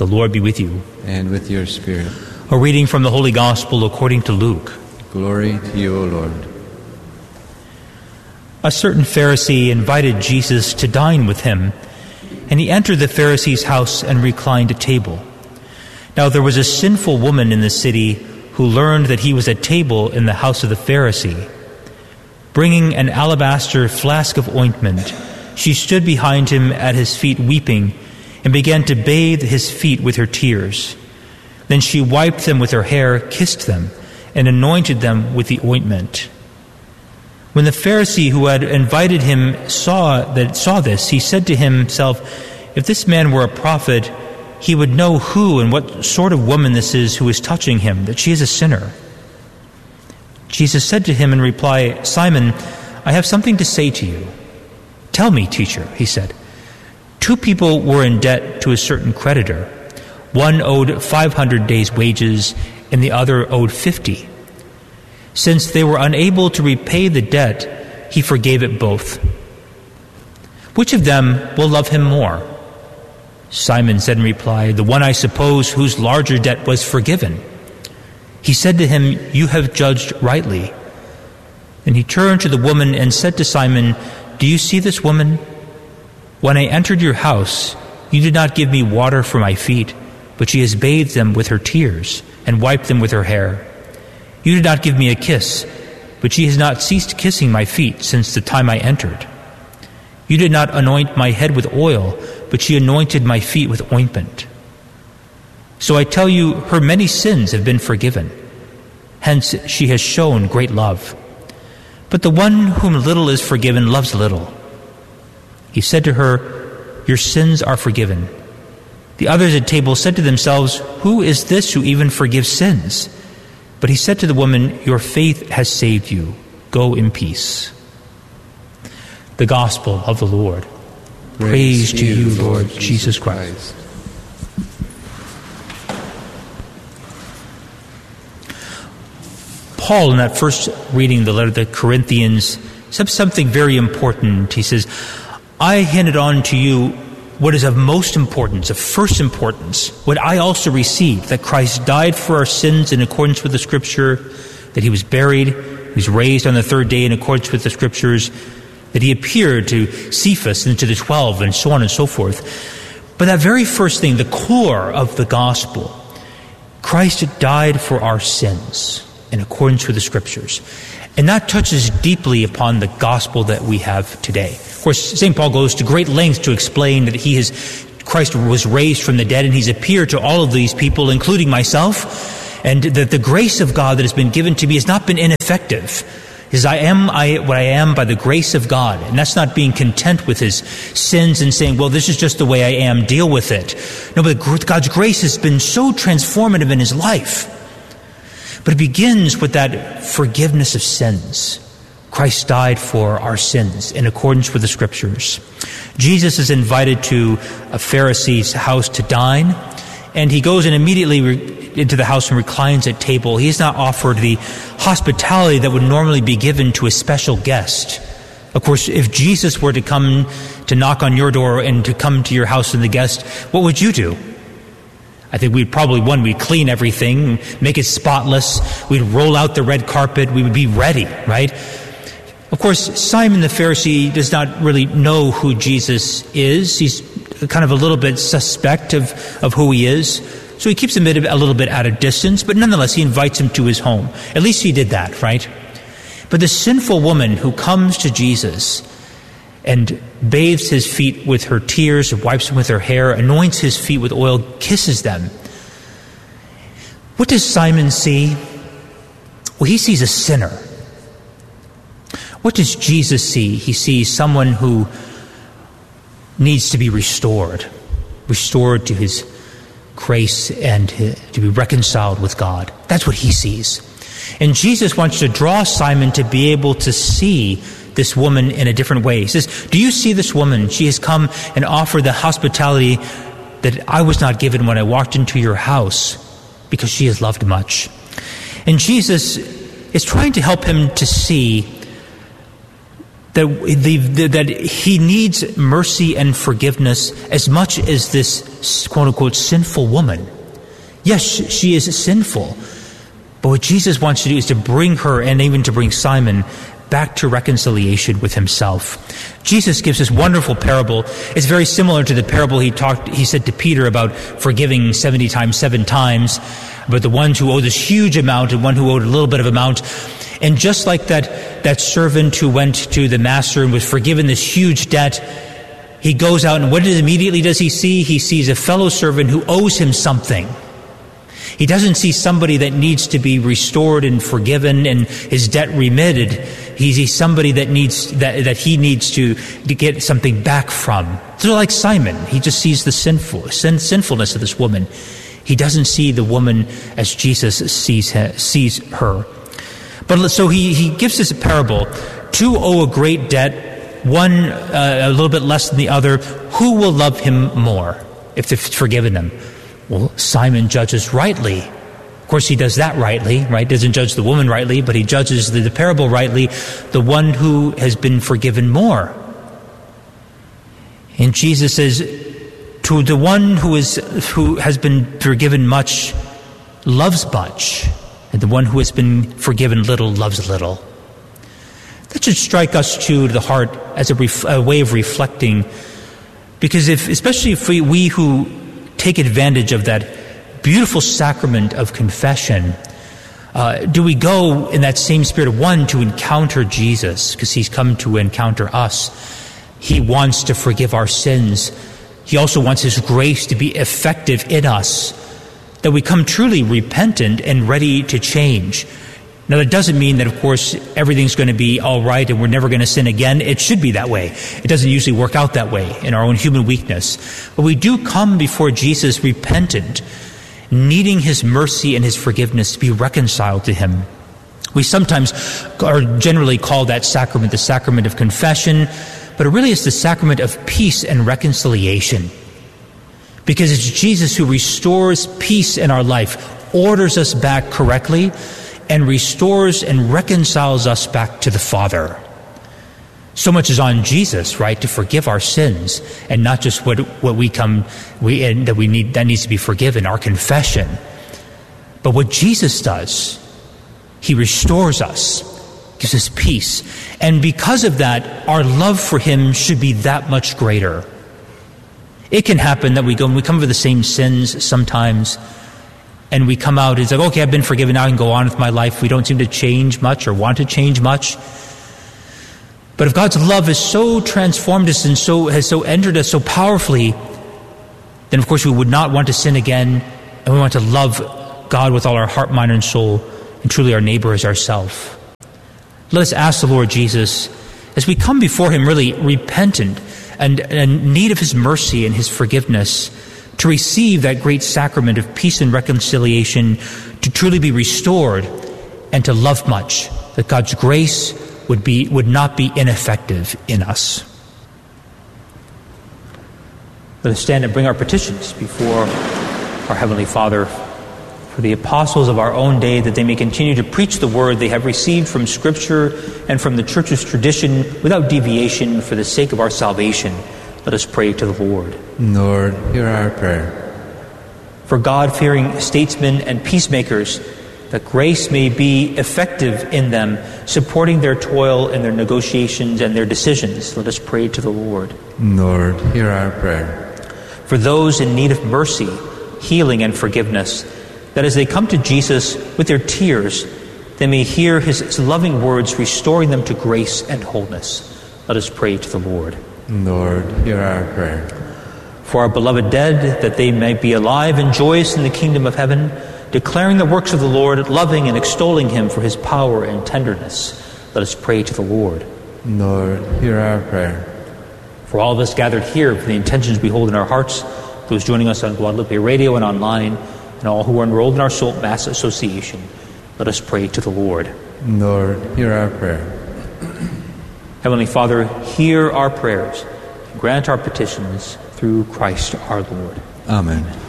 The Lord be with you. And with your spirit. A reading from the Holy Gospel according to Luke. Glory to you, O Lord. A certain Pharisee invited Jesus to dine with him, and he entered the Pharisee's house and reclined at table. Now there was a sinful woman in the city who learned that he was at table in the house of the Pharisee. Bringing an alabaster flask of ointment, she stood behind him at his feet weeping, and began to bathe his feet with her tears. Then she wiped them with her hair, kissed them, and anointed them with the ointment. When the Pharisee who had invited him saw this, he said to himself, "If this man were a prophet, he would know who and what sort of woman this is who is touching him, that she is a sinner." Jesus said to him in reply, "Simon, I have something to say to you." "Tell me, teacher," he said. 2 people were in debt to a certain creditor. One owed 500 days' wages, and the other owed 50. Since they were unable to repay the debt, he forgave it both. Which of them will love him more? Simon said in reply, "The one, I suppose, whose larger debt was forgiven." He said to him, "You have judged rightly." Then he turned to the woman and said to Simon, "Do you see this woman? When I entered your house, you did not give me water for my feet, but she has bathed them with her tears and wiped them with her hair. You did not give me a kiss, but she has not ceased kissing my feet since the time I entered. You did not anoint my head with oil, but she anointed my feet with ointment. So I tell you, her many sins have been forgiven. Hence she has shown great love. But the one whom little is forgiven loves little." He said to her, "Your sins are forgiven." The others at table said to themselves, "Who is this who even forgives sins?" But he said to the woman, "Your faith has saved you. Go in peace." The Gospel of the Lord. Praise to you, Lord Jesus Christ. Paul, in that first reading, the letter to the Corinthians, said something very important. He says, "I handed on to you what is of most importance, of first importance, what I also received, that Christ died for our sins in accordance with the Scripture, that he was buried, he was raised on the 3rd day in accordance with the Scriptures, that he appeared to Cephas and to the 12, and so on and so forth." But that very first thing, the core of the gospel, Christ died for our sins in accordance with the Scriptures. And that touches deeply upon the gospel that we have today. Of course, St. Paul goes to great lengths to explain that Christ was raised from the dead, and he's appeared to all of these people, including myself, and that the grace of God that has been given to me has not been ineffective. He says, I am what I am by the grace of God. And that's not being content with his sins and saying, well, this is just the way I am, deal with it. No, but God's grace has been so transformative in his life. But it begins with that forgiveness of sins. Christ died for our sins in accordance with the Scriptures. Jesus is invited to a Pharisee's house to dine, and he goes in immediately into the house and reclines at table. He is not offered the hospitality that would normally be given to a special guest. Of course, if Jesus were to come to knock on your door and to come to your house and the guest, what would you do? I think we'd clean everything, make it spotless. We'd roll out the red carpet. We would be ready, right? Of course, Simon the Pharisee does not really know who Jesus is. He's kind of a little bit suspect of who he is. So he keeps him a little bit at a distance, but nonetheless, he invites him to his home. At least he did that, right? But the sinful woman who comes to Jesus and bathes his feet with her tears, wipes them with her hair, anoints his feet with oil, kisses them. What does Simon see? Well, he sees a sinner. What does Jesus see? He sees someone who needs to be restored to his grace and to be reconciled with God. That's what he sees. And Jesus wants to draw Simon to be able to see this woman in a different way. He says, do you see this woman? She has come and offered the hospitality that I was not given when I walked into your house, because she has loved much. And Jesus is trying to help him to see that he needs mercy and forgiveness as much as this quote-unquote sinful woman. Yes, she is sinful, but what Jesus wants to do is to bring her, and even to bring Simon, back to reconciliation with himself. Jesus gives this wonderful parable. It's very similar to the parable he said to Peter about forgiving 70 times, 7 times, but the one who owed this huge amount and one who owed a little bit of amount. And just like that servant who went to the master and was forgiven this huge debt, he goes out, and what immediately does he see? He sees a fellow servant who owes him something. He doesn't see somebody that needs to be restored and forgiven and his debt remitted. He sees somebody that he needs to get something back from. So like Simon, he just sees the sinfulness of this woman. He doesn't see the woman as Jesus sees her. But so he gives us a parable. 2 owe a great debt, one a little bit less than the other. Who will love him more if they've forgiven them? Well, Simon judges rightly. Of course, he does that rightly, right? Doesn't judge the woman rightly, but he judges the parable rightly, the one who has been forgiven more. And Jesus says, to the one who has been forgiven much, loves much, and the one who has been forgiven little loves little. That should strike us to the heart as a way of reflecting, because especially if we who take advantage of that beautiful sacrament of confession, do we go in that same spirit of one to encounter Jesus, because he's come to encounter us. He wants to forgive our sins. He also wants his grace to be effective in us, that we come truly repentant and ready to change. Now, that doesn't mean that, of course, everything's going to be all right and we're never going to sin again. It should be that way. It doesn't usually work out that way in our own human weakness. But we do come before Jesus repentant, needing his mercy and his forgiveness to be reconciled to him. We sometimes are generally called that sacrament the sacrament of confession, but it really is the sacrament of peace and reconciliation. Because it's Jesus who restores peace in our life, orders us back correctly, and restores and reconciles us back to the Father. So much is on Jesus, right, to forgive our sins, and not just what that needs to be forgiven, our confession. But what Jesus does, he restores us, gives us peace, and because of that, our love for him should be that much greater. It can happen that we come over the same sins sometimes, and we come out, it's like, okay, I've been forgiven, now I can go on with my life. We don't seem to change much or want to change much. But if God's love has so transformed us and has so entered us so powerfully, then of course we would not want to sin again, and we want to love God with all our heart, mind, and soul, and truly our neighbor as ourselves. Let us ask the Lord Jesus, as we come before him really repentant and in need of his mercy and his forgiveness, to receive that great sacrament of peace and reconciliation, to truly be restored, and to love much, that God's grace would not be ineffective in us. Let us stand and bring our petitions before our Heavenly Father for the apostles of our own day, that they may continue to preach the word they have received from Scripture and from the Church's tradition without deviation, for the sake of our salvation. Let us pray to the Lord. Lord, hear our prayer. For God-fearing statesmen and peacemakers, that grace may be effective in them, supporting their toil and their negotiations and their decisions. Let us pray to the Lord. Lord, hear our prayer. For those in need of mercy, healing, and forgiveness, that as they come to Jesus with their tears, they may hear his loving words restoring them to grace and wholeness. Let us pray to the Lord. Lord, hear our prayer. For our beloved dead, that they may be alive and joyous in the kingdom of heaven, declaring the works of the Lord, loving and extolling him for his power and tenderness. Let us pray to the Lord. Lord, hear our prayer. For all of us gathered here, for the intentions we hold in our hearts, those joining us on Guadalupe Radio and online, and all who are enrolled in our Soul Mass Association, let us pray to the Lord. Lord, hear our prayer. Heavenly Father, hear our prayers and grant our petitions through Christ our Lord. Amen.